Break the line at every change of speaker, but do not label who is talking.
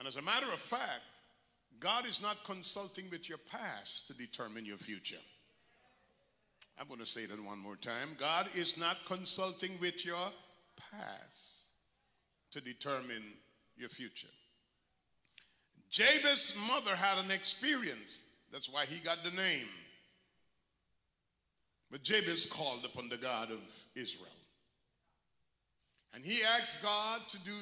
And as a matter of fact, God is not consulting with your past to determine your future. I'm going to say that one more time. God is not consulting with your past to determine your future. Jabez's mother had an experience. That's why he got the name. But Jabez called upon the God of Israel. And he asked God to do